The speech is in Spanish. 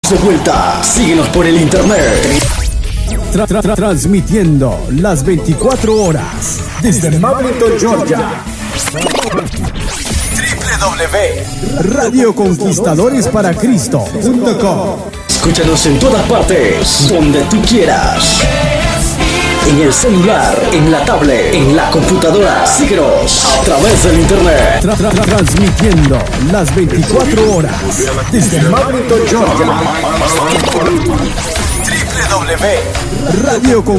de vuelta. Síguenos por el internet. Transmitiendo las 24 horas desde Mapleton, Georgia. www.radioconquistadoresParaCristo.com. Escúchanos en todas partes, donde tú quieras. En el celular, en la tablet, en la computadora. Síguenos a través del internet. Transmitiendo las 24 horas desde Mapleton, Georgia. www.radioconquistadoresParaCristo.com.